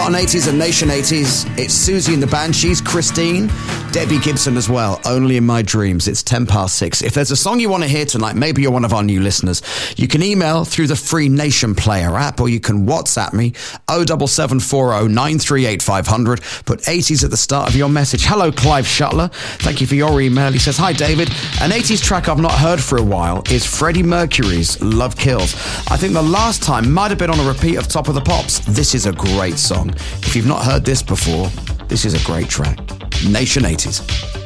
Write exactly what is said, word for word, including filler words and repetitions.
Hot on eighties and Nation eighties. It's Susie and the Banshees, Christine, Debbie Gibson as well. Only in My Dreams. It's ten past six. If there's a song you want to hear tonight, maybe you're one of our new listeners, you can email through the free Nation Player app, or you can WhatsApp me oh seven seven four oh nine three eight five hundred. Put eighties at the start of your message. Hello, Clive Shuttler. Thank you for your email. He says, hi, David. An eighties track I've not heard for a while is Freddie Mercury's Love Kills. I think the last time might have been on a repeat of Top of the Pops. This is a great song. If you've not heard this before, this is a great track. Nation eighties.